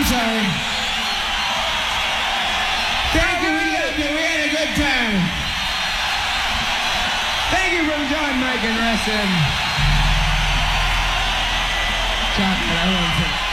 sorry. Thank you, we loved it. We had a good time. Thank you from John, Mike, and Rustin. Chocolate, I want to say.